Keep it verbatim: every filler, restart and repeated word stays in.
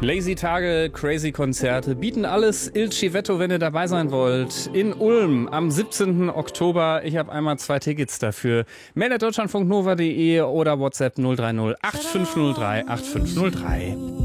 Lazy Tage, Crazy Konzerte, bieten alles Il Civetto, wenn ihr dabei sein wollt. In Ulm am siebzehnten Oktober. Ich habe einmal zwei Tickets dafür. Mail at deutschlandfunknova punkt de oder WhatsApp null drei null acht fünf null drei acht fünf null drei.